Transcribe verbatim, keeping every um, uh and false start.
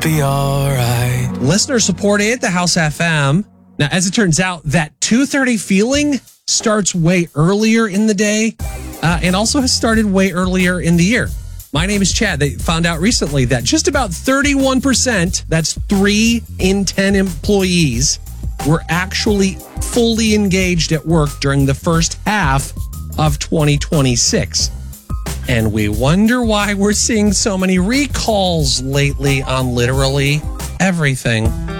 be alright. Listener supported at the House F M. Now, as it turns out, that two thirty feeling starts way earlier in the day uh, and also has started way earlier in the year. My name is Chad. They found out recently that just about thirty-one percent, that's three in ten employees, were actually fully engaged at work during the first half of twenty twenty-six. And we wonder why we're seeing so many recalls lately on literally everything.